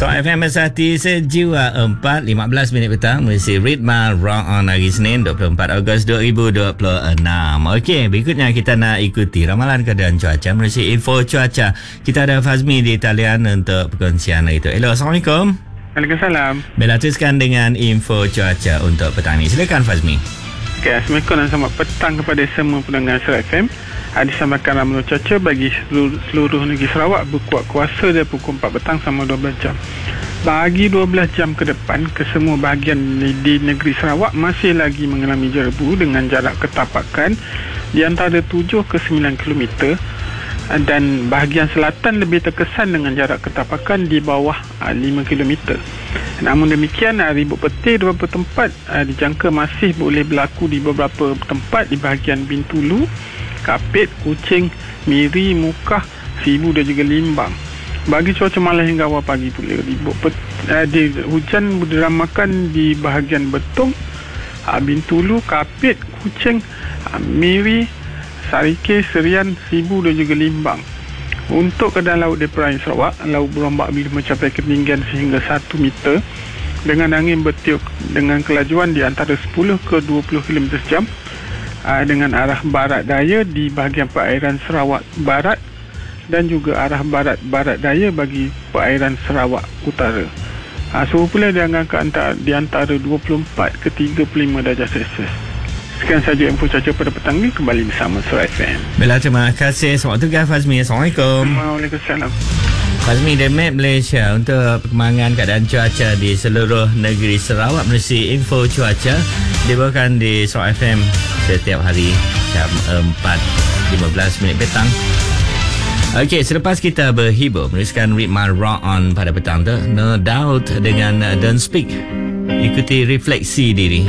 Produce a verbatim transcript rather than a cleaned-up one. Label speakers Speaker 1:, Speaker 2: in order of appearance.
Speaker 1: So F M Mersati Sejiwa empat lima belas minit petang mengisi Ritma Rock on hari Senin dua puluh empat Ogos dua ribu dua puluh enam. Okey, berikutnya kita nak ikuti ramalan keadaan cuaca mengisi info cuaca. Kita ada Fazmi di talian untuk perkongsian hari itu. Hello, Assalamualaikum.
Speaker 2: Waalaikumsalam.
Speaker 1: Bella teruskan dengan info cuaca untuk petang ini. Silakan Fazmi.
Speaker 2: Okay, Assalamualaikum dan selamat petang kepada semua pendengar Surat F M. Disampaikan ramalan cuaca bagi seluruh, seluruh negeri Sarawak berkuat kuasa dari pukul empat petang sama dua belas jam. Bagi dua belas jam ke depan, kesemua bahagian di negeri Sarawak masih lagi mengalami jerbu dengan jarak ketapakan di antara tujuh ke sembilan kilometer, dan bahagian selatan lebih terkesan dengan jarak ketapakan di bawah lima kilometer. Namun demikian, ribut petir di beberapa tempat dijangka masih boleh berlaku di beberapa tempat di bahagian Bintulu, Kapit, Kuching, Miri, Mukah, Sibu dan juga Limbang. Bagi cuaca malam hingga awal pagi tu, ribut pet, uh, di, hujan diramakan di bahagian Betong, uh, Bintulu, Kapit, Kuching, uh, Miri, Sarike, Serian, Sibu dan juga Limbang. Untuk keadaan laut di perairan Sarawak, laut berombak bila mencapai ketinggian sehingga satu meter dengan angin bertiup dengan kelajuan di antara sepuluh ke dua puluh kilometer sejam dengan arah barat daya di bahagian perairan Sarawak Barat dan juga arah barat-barat daya bagi perairan Sarawak Utara. Suhu pula diangkat antara, di antara dua puluh empat ke tiga puluh lima darjah Celsius. Sekian saja info cuaca pada petang ini. Kembali bersama Surat F M.
Speaker 1: Bella, terima kasih. Selamat tugas Fazmi. Assalamualaikum.
Speaker 2: Waalaikumsalam.
Speaker 1: Fazmi dari Map Malaysia untuk perkembangan keadaan cuaca di seluruh negeri Sarawak melalui info cuaca dibawakan di Surat F M setiap hari jam empat lima belas minit petang. Okey, selepas kita berhibur meneruskan Ritma Rock on pada petang tu, No Doubt dengan Don't Speak. Ikuti refleksi diri.